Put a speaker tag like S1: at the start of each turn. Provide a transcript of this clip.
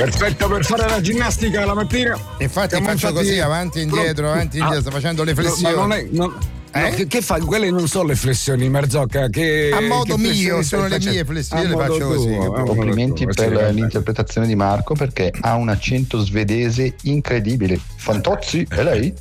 S1: Perfetto per fare la ginnastica la mattina.
S2: Infatti faccio così, avanti e indietro, sto facendo le flessioni.
S1: Che fai? Quelle non sono le flessioni, Marzocca.
S2: A modo mio, sono le mie flessioni, le faccio così.
S3: Complimenti per l'interpretazione di Marco, perché ha un accento svedese incredibile. Fantozzi, è lei?